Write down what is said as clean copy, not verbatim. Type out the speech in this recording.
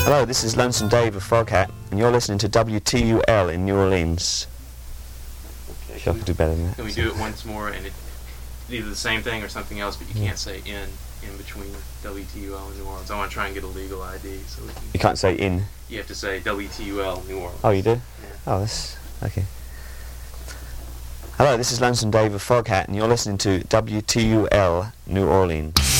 Hello, this is Lonesome Dave of Froghat, and you're listening to WTUL in New Orleans. Okay. Sure, I could do better than that. Can we do it once more, and either the same thing or something else, but you can't say in between WTUL and New Orleans. I want to try and get a legal ID. So we can, You can't say in. you have to say WTUL New Orleans. Oh, you do? Yeah. Oh, that's... okay. Hello, this is Lonesome Dave of Froghat, and you're listening to WTUL New Orleans.